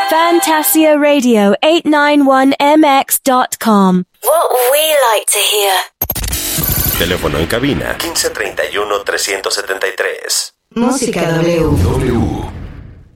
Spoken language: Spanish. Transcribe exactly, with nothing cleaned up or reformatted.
Fantasia Radio eight ninety-one M X dot com. What we like to hear. Teléfono en cabina quince treinta y uno trescientos setenta y tres. Música W.